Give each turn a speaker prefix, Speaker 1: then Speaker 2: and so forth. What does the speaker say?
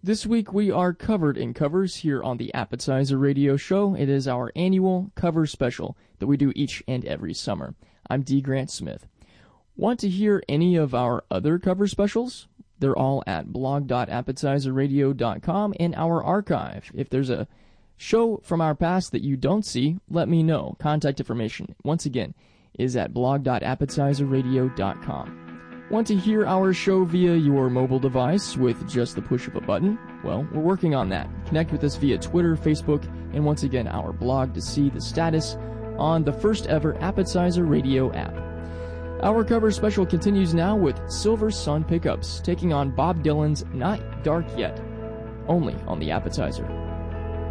Speaker 1: This week we are covered in covers here on the Appetizer Radio Show. It is our annual cover special that we do each and every summer. I'm D. Grant Smith. Want to hear any of our other cover specials? They're all at blog.appetizerradio.com in our archive. If there's a show from our past that you don't see, let me know. Contact information, once again, is at blog.appetizerradio.com. Want to hear our show via your mobile device with just the push of a button? Well, we're working on that. Connect with us via Twitter, Facebook, and once again our blog to see the status on the first ever Appetizer Radio app. Our cover special continues now with Silver Sun Pickups taking on Bob Dylan's Not Dark Yet, only on the Appetizer.